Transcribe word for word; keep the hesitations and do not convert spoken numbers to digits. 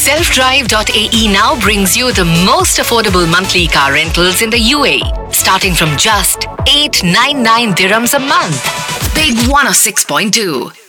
self drive dot a e now brings you the most affordable monthly car rentals in the U A E, starting from just eight hundred ninety-nine dirhams a month. Big one oh six point two.